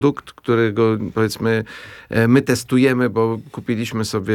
produkt, którego powiedzmy my testujemy, bo kupiliśmy sobie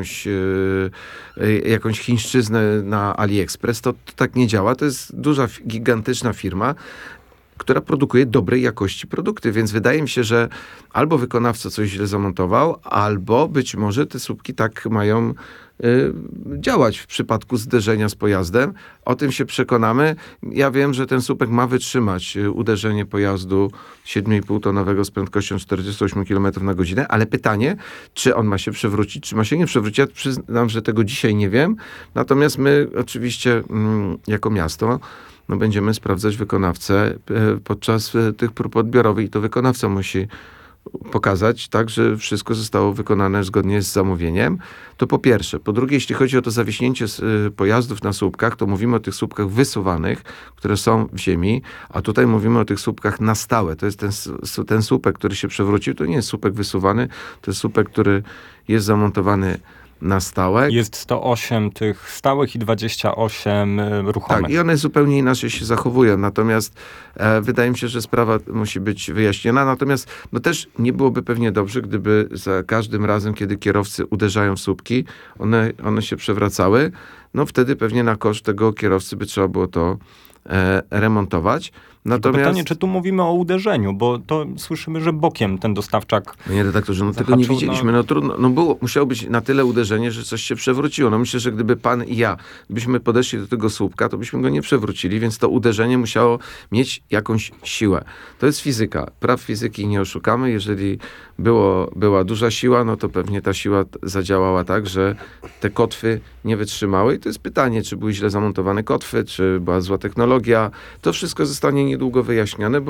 jakąś chińszczyznę na AliExpress, to tak nie działa. To jest duża, gigantyczna firma, która produkuje dobrej jakości produkty, więc wydaje mi się, że albo wykonawca coś źle zamontował, albo być może te słupki tak mają działać w przypadku zderzenia z pojazdem. O tym się przekonamy. Ja wiem, że ten słupek ma wytrzymać uderzenie pojazdu 7,5-tonowego z prędkością 48 km na godzinę, ale pytanie, czy on ma się przewrócić, czy ma się nie przewrócić. Ja przyznam, że tego dzisiaj nie wiem. Natomiast my oczywiście jako miasto będziemy sprawdzać wykonawcę podczas tych prób odbiorowych i to wykonawca musi pokazać, tak, że wszystko zostało wykonane zgodnie z zamówieniem. To po pierwsze. Po drugie, jeśli chodzi o to zawiśnięcie pojazdów na słupkach, to mówimy o tych słupkach wysuwanych, które są w ziemi, a tutaj mówimy o tych słupkach na stałe. To jest ten słupek, który się przewrócił, to nie jest słupek wysuwany, to jest słupek, który jest zamontowany na stałe. Jest 108 tych stałych i 28 ruchomych. Tak, i one zupełnie inaczej się zachowują. Natomiast wydaje mi się, że sprawa musi być wyjaśniona. Natomiast też nie byłoby pewnie dobrze, gdyby za każdym razem, kiedy kierowcy uderzają w słupki, one się przewracały. Wtedy pewnie na koszt tego kierowcy by trzeba było to remontować. Natomiast pytanie, czy tu mówimy o uderzeniu, bo to słyszymy, że bokiem ten dostawczak Panie redaktorze, tego nie widzieliśmy. Trudno, musiało być na tyle uderzenie, że coś się przewróciło. Myślę, że gdyby pan i ja byśmy podeszli do tego słupka, to byśmy go nie przewrócili, więc to uderzenie musiało mieć jakąś siłę. To jest fizyka. Praw fizyki nie oszukamy. Jeżeli była duża siła, to pewnie ta siła zadziałała tak, że te kotwy nie wytrzymały. I to jest pytanie, czy były źle zamontowane kotwy, czy była zła technologia. To wszystko zostanie niedługo wyjaśnione,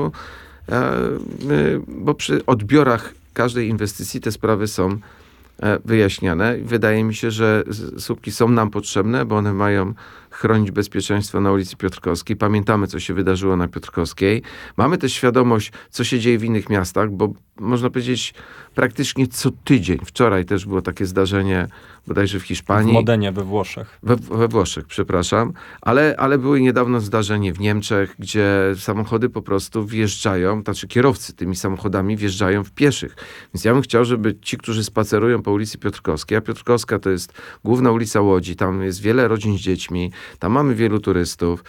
bo przy odbiorach każdej inwestycji te sprawy są wyjaśniane. Wydaje mi się, że słupki są nam potrzebne, bo one mają chronić bezpieczeństwo na ulicy Piotrkowskiej. Pamiętamy, co się wydarzyło na Piotrkowskiej. Mamy też świadomość, co się dzieje w innych miastach, bo można powiedzieć praktycznie co tydzień. Wczoraj też było takie zdarzenie, bodajże w Hiszpanii. W Modenie we Włoszech. We Włoszech, przepraszam. Ale były niedawno zdarzenie w Niemczech, gdzie samochody po prostu wjeżdżają, kierowcy tymi samochodami wjeżdżają w pieszych. Więc ja bym chciał, żeby ci, którzy spacerują po ulicy Piotrkowskiej, a Piotrkowska to jest główna ulica Łodzi, tam jest wiele rodzin z dziećmi, tam mamy wielu turystów.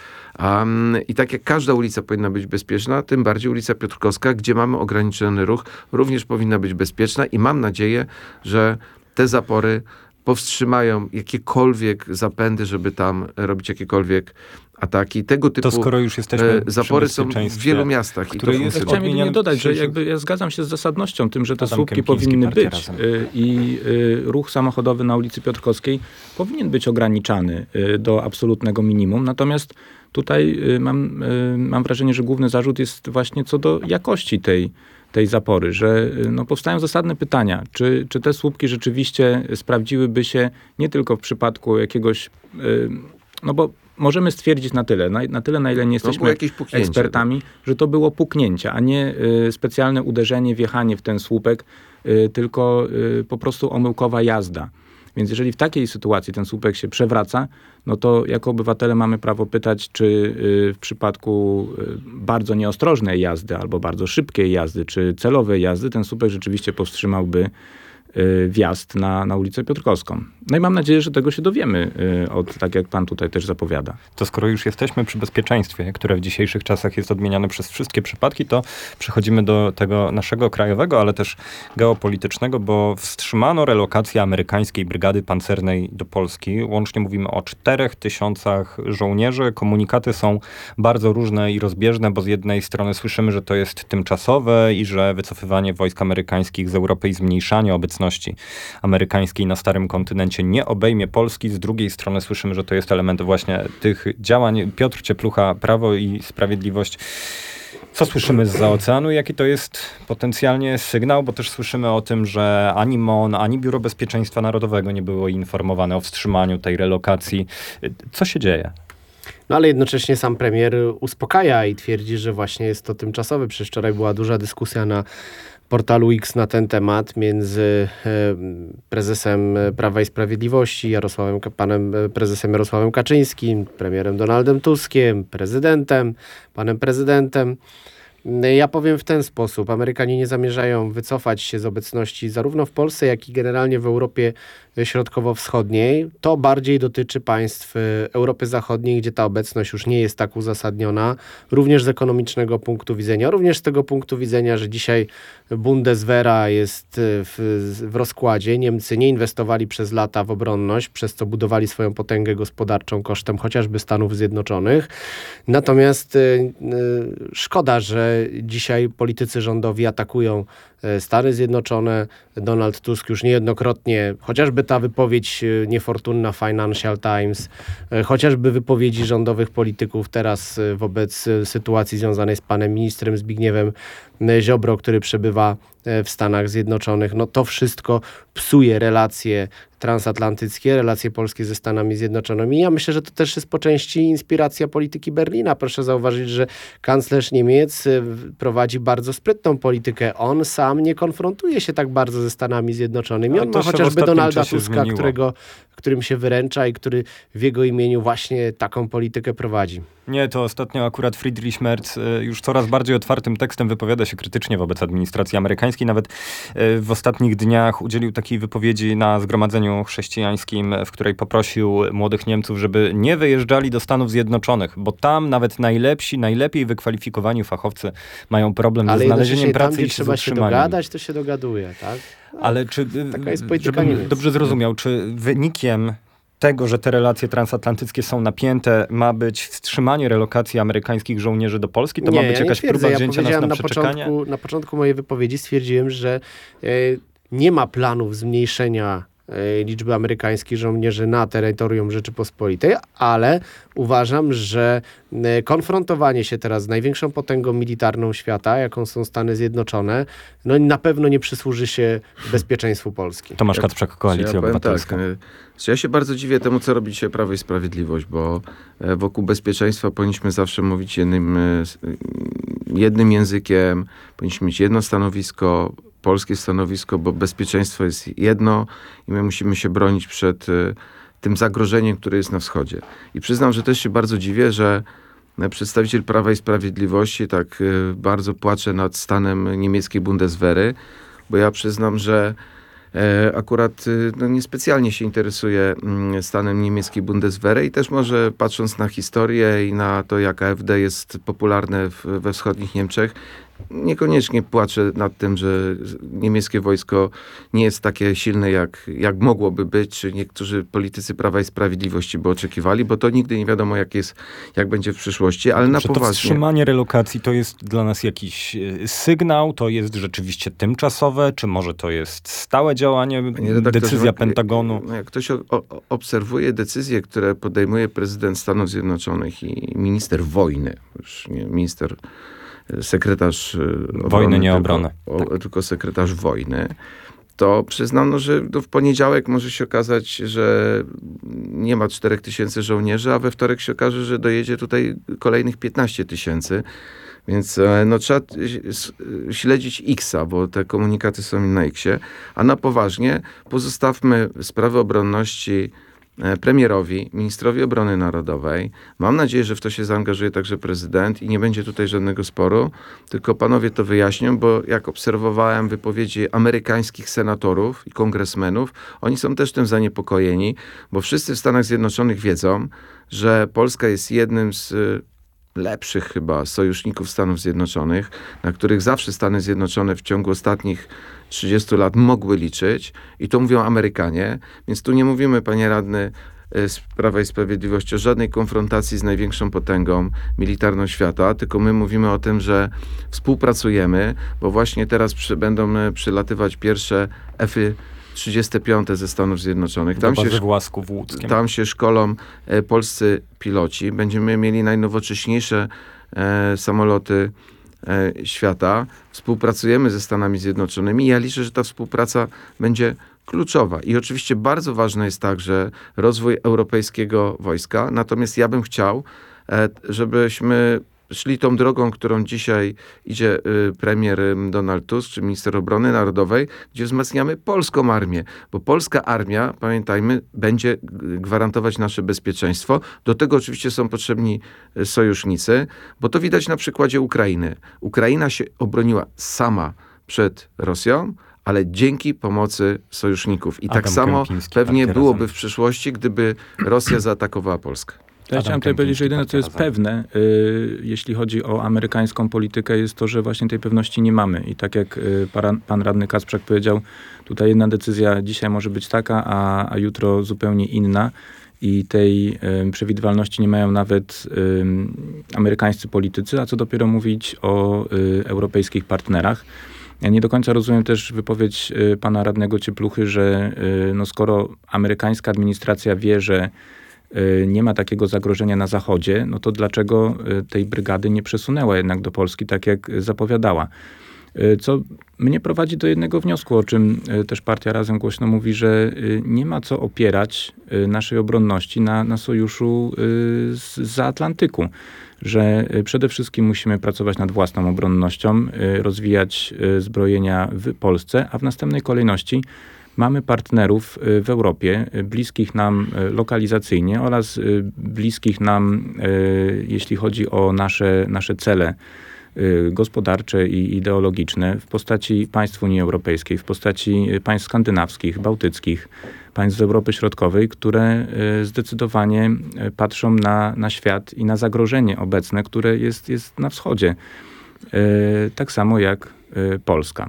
I tak jak każda ulica powinna być bezpieczna, tym bardziej ulica Piotrkowska, gdzie mamy ograniczony ruch, również powinna być bezpieczna i mam nadzieję, że te zapory powstrzymają jakiekolwiek zapędy, żeby tam robić jakiekolwiek ataki. Tego typu to skoro już jesteśmy zapory są w wielu miastach. Chciałem jedynie dodać, że ja zgadzam się z zasadnością tym, że te słupki powinny być i ruch samochodowy na ulicy Piotrkowskiej powinien być ograniczany do absolutnego minimum. Natomiast tutaj mam wrażenie, że główny zarzut jest właśnie co do jakości tej zapory, że powstają zasadne pytania, czy te słupki rzeczywiście sprawdziłyby się nie tylko w przypadku jakiegoś, bo możemy stwierdzić na tyle, na ile nie jesteśmy ekspertami, że to było puknięcie, a nie specjalne uderzenie, wjechanie w ten słupek, tylko po prostu omyłkowa jazda. Więc jeżeli w takiej sytuacji ten słupek się przewraca, to jako obywatele mamy prawo pytać, czy w przypadku bardzo nieostrożnej jazdy albo bardzo szybkiej jazdy, czy celowej jazdy ten słupek rzeczywiście powstrzymałby wjazd na ulicę Piotrkowską. I mam nadzieję, że tego się dowiemy, tak jak pan tutaj też zapowiada. To skoro już jesteśmy przy bezpieczeństwie, które w dzisiejszych czasach jest odmieniane przez wszystkie przypadki, to przechodzimy do tego naszego krajowego, ale też geopolitycznego, bo wstrzymano relokację amerykańskiej brygady pancernej do Polski. Łącznie mówimy o 4000 żołnierzy. Komunikaty są bardzo różne i rozbieżne, bo z jednej strony słyszymy, że to jest tymczasowe i że wycofywanie wojsk amerykańskich z Europy i zmniejszanie obecności amerykańskiej na starym kontynencie nie obejmie Polski. Z drugiej strony słyszymy, że to jest element właśnie tych działań. Piotr Cieplucha, Prawo i Sprawiedliwość. Co słyszymy zza oceanu? Jaki to jest potencjalnie sygnał? Bo też słyszymy o tym, że ani MON, ani Biuro Bezpieczeństwa Narodowego nie było informowane o wstrzymaniu tej relokacji. Co się dzieje? Ale jednocześnie sam premier uspokaja i twierdzi, że właśnie jest to tymczasowe. Przecież wczoraj była duża dyskusja na portalu X na ten temat między prezesem Prawa i Sprawiedliwości, panem prezesem Jarosławem Kaczyńskim, premierem Donaldem Tuskiem, panem prezydentem. Ja powiem w ten sposób. Amerykanie nie zamierzają wycofać się z obecności zarówno w Polsce, jak i generalnie w Europie Środkowo-Wschodniej. To bardziej dotyczy państw Europy Zachodniej, gdzie ta obecność już nie jest tak uzasadniona, również z ekonomicznego punktu widzenia, również z tego punktu widzenia, że dzisiaj Bundeswehra jest w rozkładzie. Niemcy nie inwestowali przez lata w obronność, przez co budowali swoją potęgę gospodarczą kosztem chociażby Stanów Zjednoczonych. Natomiast szkoda, że dzisiaj politycy rządowi atakują Stany Zjednoczone. Donald Tusk już niejednokrotnie, chociażby ta wypowiedź niefortunna Financial Times, chociażby wypowiedzi rządowych polityków teraz wobec sytuacji związanej z panem ministrem Zbigniewem Ziobro, który przebywa w Stanach Zjednoczonych. No to wszystko psuje relacje transatlantyckie, relacje polskie ze Stanami Zjednoczonymi. Ja myślę, że to też jest po części inspiracja polityki Berlina. Proszę zauważyć, że kanclerz Niemiec prowadzi bardzo sprytną politykę. On sam nie konfrontuje się tak bardzo ze Stanami Zjednoczonymi. On ma chociażby Donalda Tuska, którym się wyręcza i który w jego imieniu właśnie taką politykę prowadzi. Nie, to ostatnio akurat Friedrich Merz już coraz bardziej otwartym tekstem wypowiada się krytycznie wobec administracji amerykańskiej. Nawet w ostatnich dniach udzielił takiej wypowiedzi na zgromadzeniu chrześcijańskim, w której poprosił młodych Niemców, żeby nie wyjeżdżali do Stanów Zjednoczonych, bo tam nawet najlepsi, najlepiej wykwalifikowani fachowcy mają problem ze znalezieniem pracy tam, i się trzeba się dogadać, to się dogaduje, tak? Ale czy, taka jest polityka żebym Niemiec. dobrze zrozumiał, czy wynikiem tego, że te relacje transatlantyckie są napięte, ma być wstrzymanie relokacji amerykańskich żołnierzy do Polski? To ma być jakaś próba wzięcia nas na przeczekanie? Na początku mojej wypowiedzi stwierdziłem, że nie ma planów zmniejszenia liczby amerykańskich żołnierzy na terytorium Rzeczypospolitej, ale uważam, że konfrontowanie się teraz z największą potęgą militarną świata, jaką są Stany Zjednoczone, no na pewno nie przysłuży się bezpieczeństwu Polski. Tomasz Kacprzak, Koalicja Obywatelska. Ja się bardzo dziwię temu, co robi dzisiaj Prawo i Sprawiedliwość, bo wokół bezpieczeństwa powinniśmy zawsze mówić jednym językiem, powinniśmy mieć jedno stanowisko, polskie stanowisko, bo bezpieczeństwo jest jedno i my musimy się bronić przed tym zagrożeniem, które jest na wschodzie. I przyznam, że też się bardzo dziwię, że przedstawiciel Prawa i Sprawiedliwości tak bardzo płacze nad stanem niemieckiej Bundeswehry, bo ja przyznam, że akurat niespecjalnie się interesuje stanem niemieckiej Bundeswehry i też może patrząc na historię i na to, jak AfD jest popularne we wschodnich Niemczech, niekoniecznie płaczę nad tym, że niemieckie wojsko nie jest takie silne, jak mogłoby być, czy niektórzy politycy Prawa i Sprawiedliwości by oczekiwali, bo to nigdy nie wiadomo, jak będzie w przyszłości, ale na poważnie. To wstrzymanie relokacji to jest dla nas jakiś sygnał, to jest rzeczywiście tymczasowe, czy może to jest stałe działanie, decyzja Pentagonu? Jak ktoś obserwuje decyzje, które podejmuje prezydent Stanów Zjednoczonych i minister wojny, już nie minister sekretarz wojny, nie obrony. Tylko sekretarz wojny, to przyznam, że w poniedziałek może się okazać, że nie ma 4000 żołnierzy, a we wtorek się okaże, że dojedzie tutaj kolejnych 15 000. Więc trzeba śledzić X-a, bo te komunikaty są na X-ie. A na poważnie pozostawmy sprawy obronności premierowi, ministrowi obrony narodowej. Mam nadzieję, że w to się zaangażuje także prezydent i nie będzie tutaj żadnego sporu, tylko panowie to wyjaśnią, bo jak obserwowałem wypowiedzi amerykańskich senatorów i kongresmenów, oni są też tym zaniepokojeni, bo wszyscy w Stanach Zjednoczonych wiedzą, że Polska jest jednym z lepszych chyba sojuszników Stanów Zjednoczonych, na których zawsze Stany Zjednoczone w ciągu ostatnich 30 lat mogły liczyć i to mówią Amerykanie, więc tu nie mówimy, panie radny z Prawa i Sprawiedliwości, o żadnej konfrontacji z największą potęgą militarną świata, tylko my mówimy o tym, że współpracujemy, bo właśnie teraz będą przylatywać pierwsze F-35 ze Stanów Zjednoczonych. Tam się szkolą polscy piloci. Będziemy mieli najnowocześniejsze samoloty świata. Współpracujemy ze Stanami Zjednoczonymi i ja liczę, że ta współpraca będzie kluczowa. I oczywiście bardzo ważne jest także rozwój europejskiego wojska. Natomiast ja bym chciał, szli tą drogą, którą dzisiaj idzie premier Donald Tusk, czy minister obrony narodowej, gdzie wzmacniamy polską armię, bo polska armia, pamiętajmy, będzie gwarantować nasze bezpieczeństwo. Do tego oczywiście są potrzebni sojusznicy, bo to widać na przykładzie Ukrainy. Ukraina się obroniła sama przed Rosją, ale dzięki pomocy sojuszników. I tak samo pewnie byłoby w przyszłości, gdyby Rosja zaatakowała Polskę. Ja chciałem tutaj powiedzieć, że jedyne, co jest pewne, jeśli chodzi o amerykańską politykę, jest to, że właśnie tej pewności nie mamy. I tak jak pan radny Kacprzak powiedział, tutaj jedna decyzja dzisiaj może być taka, a jutro zupełnie inna. I tej przewidywalności nie mają nawet amerykańscy politycy, a co dopiero mówić o europejskich partnerach. Ja nie do końca rozumiem też wypowiedź pana radnego Ciepluchy, że skoro amerykańska administracja wie, że nie ma takiego zagrożenia na Zachodzie, no to dlaczego tej brygady nie przesunęła jednak do Polski, tak jak zapowiadała? Co mnie prowadzi do jednego wniosku, o czym też partia Razem głośno mówi, że nie ma co opierać naszej obronności na sojuszu zza Atlantyku. Że przede wszystkim musimy pracować nad własną obronnością, rozwijać zbrojenia w Polsce, a w następnej kolejności mamy partnerów w Europie, bliskich nam lokalizacyjnie oraz bliskich nam, jeśli chodzi o nasze cele gospodarcze i ideologiczne w postaci państw Unii Europejskiej, w postaci państw skandynawskich, bałtyckich, państw z Europy Środkowej, które zdecydowanie patrzą na świat i na zagrożenie obecne, które jest na wschodzie. Tak samo jak Polska.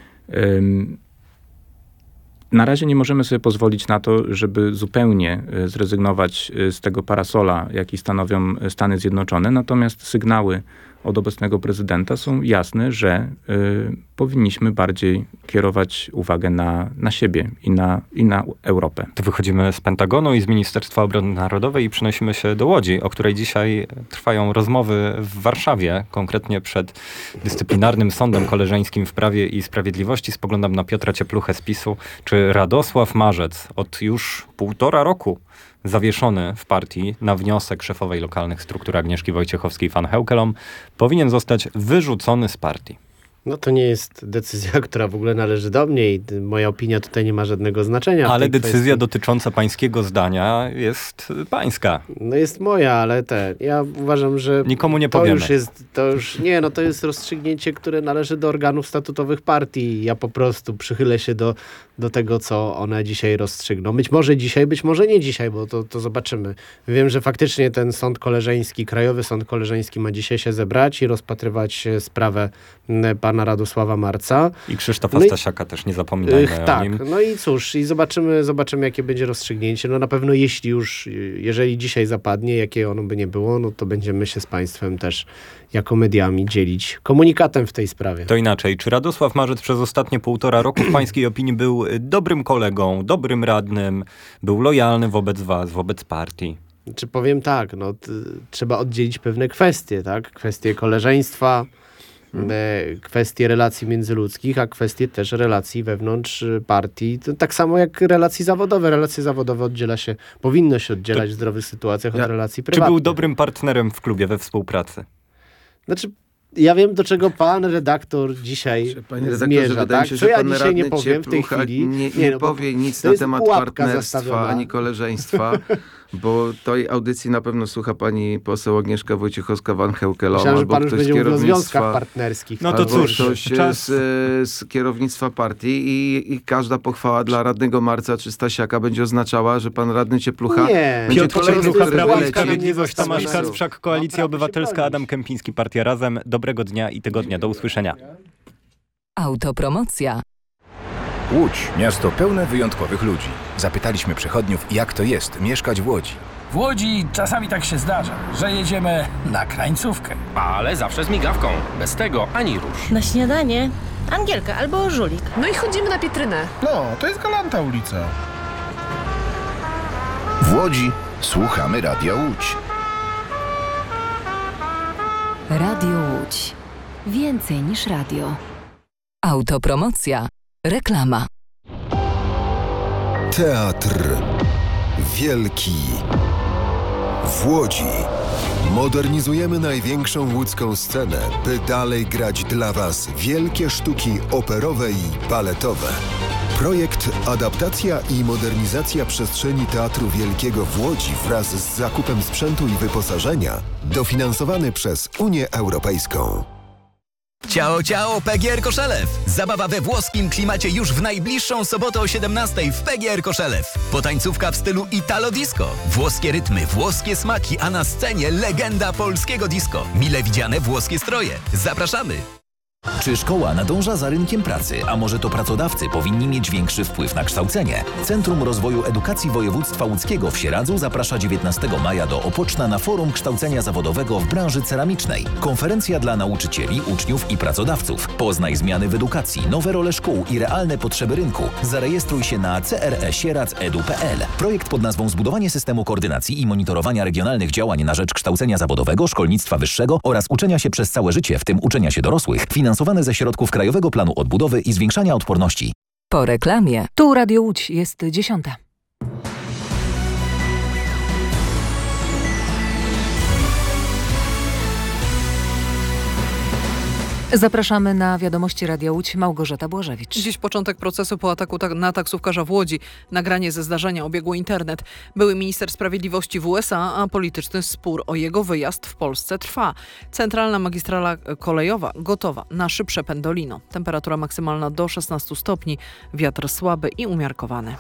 Na razie nie możemy sobie pozwolić na to, żeby zupełnie zrezygnować z tego parasola, jaki stanowią Stany Zjednoczone. Natomiast sygnały od obecnego prezydenta są jasne, że powinniśmy bardziej kierować uwagę na siebie i na Europę. To wychodzimy z Pentagonu i z Ministerstwa Obrony Narodowej i przenosimy się do Łodzi, o której dzisiaj trwają rozmowy w Warszawie, konkretnie przed Dyscyplinarnym Sądem Koleżeńskim w Prawie i Sprawiedliwości. Spoglądam na Piotra Ciepluchę z PiS-u. Czy Radosław Marzec od już 1,5 roku zawieszony w partii na wniosek szefowej lokalnych struktur Agnieszki Wojciechowskiej-van Heukelom powinien zostać wyrzucony z partii? No to nie jest decyzja, która w ogóle należy do mnie i moja opinia tutaj nie ma żadnego znaczenia. Ale decyzja dotycząca pańskiego zdania jest pańska. No jest moja, ale ja uważam, że nikomu nie powiemy. To jest rozstrzygnięcie, które należy do organów statutowych partii. Ja po prostu przychylę się do tego, co one dzisiaj rozstrzygną. Być może dzisiaj, być może nie dzisiaj, bo to zobaczymy. Wiem, że faktycznie ten sąd koleżeński, Krajowy Sąd Koleżeński ma dzisiaj się zebrać i rozpatrywać sprawę pana Radosława Marca. I Krzysztofa Stasiaka też, nie zapominajmy o nim. No i cóż, i zobaczymy, jakie będzie rozstrzygnięcie. No na pewno jeżeli dzisiaj zapadnie, jakie ono by nie było, no to będziemy się z państwem też jako mediami dzielić komunikatem w tej sprawie. To inaczej. Czy Radosław Marzec przez ostatnie 1,5 roku w pańskiej opinii był dobrym kolegą, dobrym radnym, był lojalny wobec was, wobec partii? Czy powiem tak, trzeba oddzielić pewne kwestie, tak? Kwestie koleżeństwa, kwestie relacji międzyludzkich, a kwestie też relacji wewnątrz partii. To tak samo jak relacje zawodowe. Relacje zawodowe powinno się oddzielać w zdrowych sytuacjach od relacji prywatnych. Czy był dobrym partnerem w klubie we współpracy? Ja wiem, do czego pan redaktor dzisiaj zmierza, tak? Się, co ja dzisiaj nie powiem w tej chwili. Nie powie nic na temat partnerstwa ani koleżeństwa, bo tej audycji na pewno słucha pani poseł Agnieszka Wojciechowska-van Heukelom. Myślałem, że pan już będzie mówił o związkach partnerskich. No to cóż, ktoś z kierownictwa partii i każda pochwała dla radnego Marca czy Stasiaka będzie oznaczała, że pan radny Cieplucha będzie kolejny, Prawo i Sprawiedliwość, Tomasz Kacprzak, Koalicja Obywatelska, Adam Kępiński, Partia Razem. Dobrego dnia i tygodnia. Do usłyszenia. Autopromocja. Łódź. Miasto pełne wyjątkowych ludzi. Zapytaliśmy przechodniów, jak to jest mieszkać w Łodzi. W Łodzi czasami tak się zdarza, że jedziemy na krańcówkę. Ale zawsze z migawką. Bez tego ani rusz. Na śniadanie Angielka albo Żulik. No i chodzimy na Pietrynę. No, to jest Galanta ulica. W Łodzi słuchamy Radia Łódź. Radio Łódź. Więcej niż radio. Autopromocja. Reklama. Teatr wielki. w Łodzi. Modernizujemy największą łódzką scenę, by dalej grać dla Was wielkie sztuki operowe i baletowe. Projekt Adaptacja i modernizacja przestrzeni Teatru Wielkiego w Łodzi wraz z zakupem sprzętu i wyposażenia dofinansowany przez Unię Europejską. Ciao, ciao, PGR Koszelew! Zabawa we włoskim klimacie już w najbliższą sobotę o 17:00 w PGR Koszelew. Potańcówka w stylu Italo Disco. Włoskie rytmy, włoskie smaki, a na scenie legenda polskiego disco. Mile widziane włoskie stroje. Zapraszamy! Czy szkoła nadąża za rynkiem pracy, a może to pracodawcy powinni mieć większy wpływ na kształcenie? Centrum Rozwoju Edukacji Województwa Łódzkiego w Sieradzu zaprasza 19 maja do Opoczna na Forum Kształcenia Zawodowego w branży ceramicznej. Konferencja dla nauczycieli, uczniów i pracodawców. Poznaj zmiany w edukacji, nowe role szkół i realne potrzeby rynku. Zarejestruj się na cresieradz.edu.pl. Projekt pod nazwą Zbudowanie systemu koordynacji i monitorowania regionalnych działań na rzecz kształcenia zawodowego, szkolnictwa wyższego oraz uczenia się przez całe życie, w tym uczenia się dorosłych, finansowane ze środków Krajowego Planu Odbudowy i Zwiększania Odporności. Po reklamie. Tu Radio Łódź, jest 10:00. Zapraszamy na wiadomości Radia Łódź. Małgorzata Błażewicz. Dziś początek procesu po ataku na taksówkarza w Łodzi. Nagranie ze zdarzenia obiegło internet. Były minister sprawiedliwości w USA, a polityczny spór o jego wyjazd w Polsce trwa. Centralna magistrala kolejowa gotowa na szybsze pendolino. Temperatura maksymalna do 16 stopni. Wiatr słaby i umiarkowany.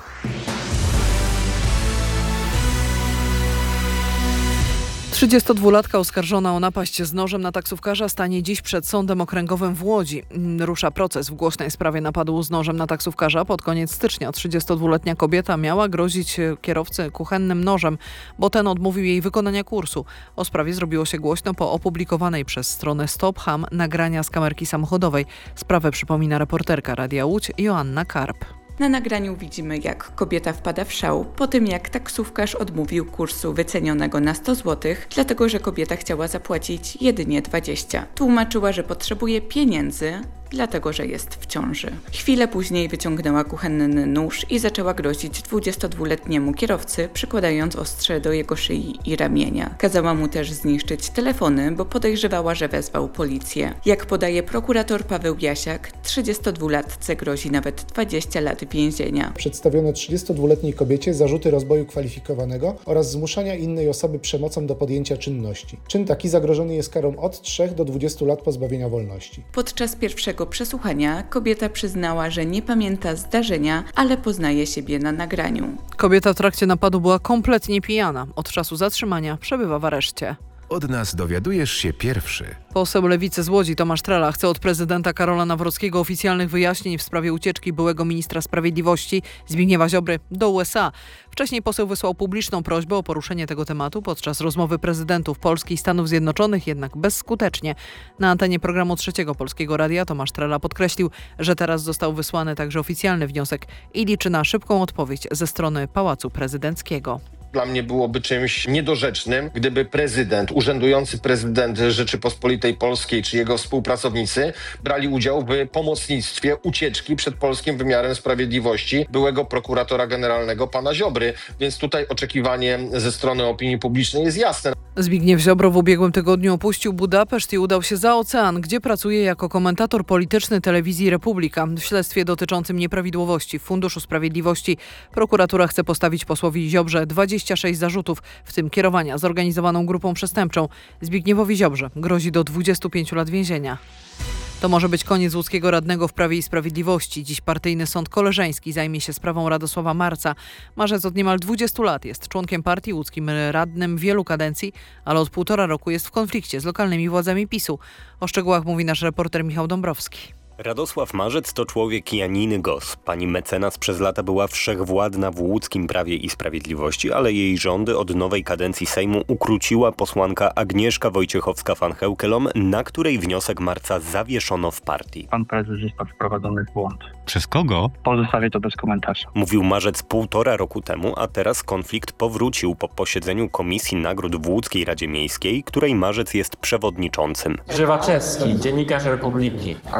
Trzydziestodwulatka oskarżona o napaść z nożem na taksówkarza stanie dziś przed Sądem Okręgowym w Łodzi. Rusza proces w głośnej sprawie napadu z nożem na taksówkarza. Pod koniec stycznia 32-letnia kobieta miała grozić kierowcy kuchennym nożem, bo ten odmówił jej wykonania kursu. O sprawie zrobiło się głośno po opublikowanej przez stronę Stop Ham nagrania z kamerki samochodowej. Sprawę przypomina reporterka Radia Łódź Joanna Karp. Na nagraniu widzimy, jak kobieta wpada w szał po tym, jak taksówkarz odmówił kursu wycenionego na 100 zł, dlatego że kobieta chciała zapłacić jedynie 20. Tłumaczyła, że potrzebuje pieniędzy, dlatego że jest w ciąży. Chwilę później wyciągnęła kuchenny nóż i zaczęła grozić 22-letniemu kierowcy, przykładając ostrze do jego szyi i ramienia. Kazała mu też zniszczyć telefony, bo podejrzewała, że wezwał policję. Jak podaje prokurator Paweł Jasiak, 32-latce grozi nawet 20 lat więzienia. Przedstawiono 32-letniej kobiecie zarzuty rozboju kwalifikowanego oraz zmuszania innej osoby przemocą do podjęcia czynności. Czyn taki zagrożony jest karą od 3 do 20 lat pozbawienia wolności. Podczas pierwszego przesłuchania kobieta przyznała, że nie pamięta zdarzenia, ale poznaje siebie na nagraniu. Kobieta w trakcie napadu była kompletnie pijana. Od czasu zatrzymania przebywa w areszcie. Od nas dowiadujesz się pierwszy. Poseł Lewicy z Łodzi Tomasz Trela chce od prezydenta Karola Nawrockiego oficjalnych wyjaśnień w sprawie ucieczki byłego ministra sprawiedliwości Zbigniewa Ziobry do USA. Wcześniej poseł wysłał publiczną prośbę o poruszenie tego tematu podczas rozmowy prezydentów Polski i Stanów Zjednoczonych, jednak bezskutecznie. Na antenie programu Trzeciego Polskiego Radia Tomasz Trela podkreślił, że teraz został wysłany także oficjalny wniosek i liczy na szybką odpowiedź ze strony Pałacu Prezydenckiego. Dla mnie byłoby czymś niedorzecznym, gdyby urzędujący prezydent Rzeczypospolitej Polskiej czy jego współpracownicy brali udział w pomocnictwie ucieczki przed polskim wymiarem sprawiedliwości byłego prokuratora generalnego pana Ziobry. Więc tutaj oczekiwanie ze strony opinii publicznej jest jasne. Zbigniew Ziobro w ubiegłym tygodniu opuścił Budapeszt i udał się za ocean, gdzie pracuje jako komentator polityczny telewizji Republika. W śledztwie dotyczącym nieprawidłowości w Funduszu Sprawiedliwości prokuratura chce postawić posłowi Ziobrze 26 zarzutów, w tym kierowania zorganizowaną grupą przestępczą. Zbigniewowi Ziobrze grozi do 25 lat więzienia. To może być koniec łódzkiego radnego w Prawie i Sprawiedliwości. Dziś partyjny sąd koleżeński zajmie się sprawą Radosława Marca. Marzec od niemal 20 lat jest członkiem partii, łódzkim radnym wielu kadencji, ale od 1,5 roku jest w konflikcie z lokalnymi władzami PiS-u. O szczegółach mówi nasz reporter Michał Dąbrowski. Radosław Marzec to człowiek Janiny Gos. Pani mecenas przez lata była wszechwładna w łódzkim Prawie i Sprawiedliwości, ale jej rządy od nowej kadencji Sejmu ukróciła posłanka Agnieszka Wojciechowska-van Heukelom, na której wniosek Marca zawieszono w partii. Pan prezes został wprowadzony w błąd. Przez kogo? Pozostawię to bez komentarza. Mówił Marzec 1,5 roku temu, a teraz konflikt powrócił po posiedzeniu Komisji Nagród w Łódzkiej Radzie Miejskiej, której Marzec jest przewodniczącym. Grzewaczewski, dziennikarz Republiki. A że dziwne.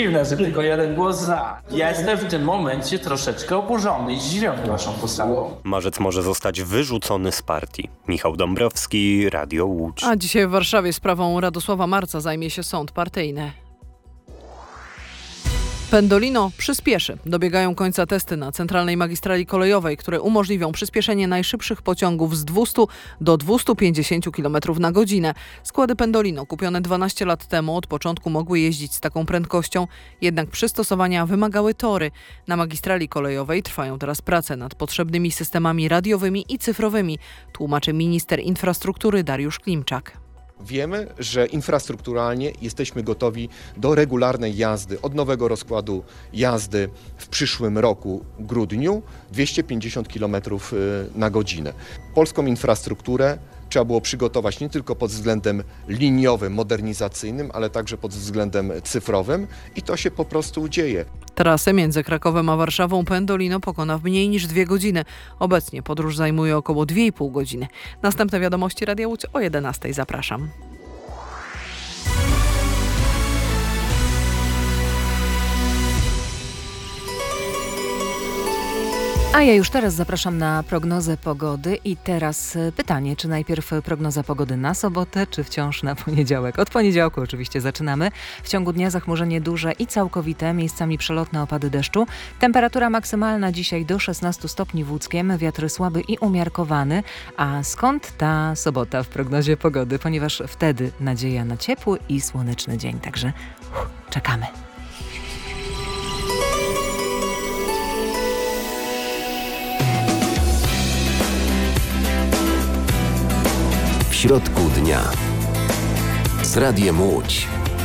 dziwne, że tylko jeden głos za. Ja jestem w tym momencie troszeczkę oburzony i zdziwiony waszą postawą. Marzec może zostać wyrzucony z partii. Michał Dąbrowski, Radio Łódź. A dzisiaj w Warszawie sprawą Radosława Marca zajmie się sąd partyjny. Pendolino przyspieszy. Dobiegają końca testy na centralnej magistrali kolejowej, które umożliwią przyspieszenie najszybszych pociągów z 200 do 250 km na godzinę. Składy Pendolino kupione 12 lat temu od początku mogły jeździć z taką prędkością, jednak przystosowania wymagały tory. Na magistrali kolejowej trwają teraz prace nad potrzebnymi systemami radiowymi i cyfrowymi, tłumaczy minister infrastruktury Dariusz Klimczak. Wiemy, że infrastrukturalnie jesteśmy gotowi do regularnej jazdy, od nowego rozkładu jazdy w przyszłym roku, grudniu, 250 km na godzinę. Polską infrastrukturę trzeba było przygotować nie tylko pod względem liniowym, modernizacyjnym, ale także pod względem cyfrowym i to się po prostu dzieje. Trasę między Krakowem a Warszawą Pendolino pokona w mniej niż 2 godziny. Obecnie podróż zajmuje około 2,5 godziny. Następne wiadomości Radia Łódź o 11:00. Zapraszam. A ja już teraz zapraszam na prognozę pogody i teraz pytanie, czy najpierw prognoza pogody na sobotę, czy wciąż na poniedziałek? Od poniedziałku oczywiście zaczynamy. W ciągu dnia zachmurzenie duże i całkowite, miejscami przelotne opady deszczu. Temperatura maksymalna dzisiaj do 16 stopni w Łódzkiem, wiatr słaby i umiarkowany. A skąd ta sobota w prognozie pogody? Ponieważ wtedy nadzieja na ciepły i słoneczny dzień, także czekamy. W środku dnia z Radiem Łódź.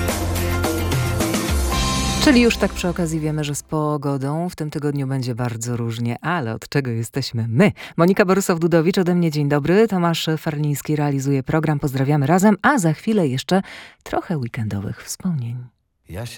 Czyli już tak przy okazji wiemy, że z pogodą w tym tygodniu będzie bardzo różnie, ale od czego jesteśmy my? Monika Borysow-Dudowicz, ode mnie dzień dobry. Tomasz Farliński realizuje program. Pozdrawiamy razem, a za chwilę jeszcze trochę weekendowych wspomnień.